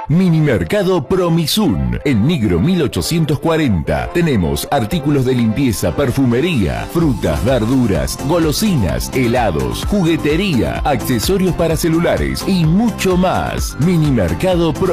Minimercado Promisun, en Nigro 1840. Tenemos artículos de limpieza, perfumería, frutas, verduras, golosinas, helados, juguetería, accesorios para celulares y mucho más. Minimercado Promisun.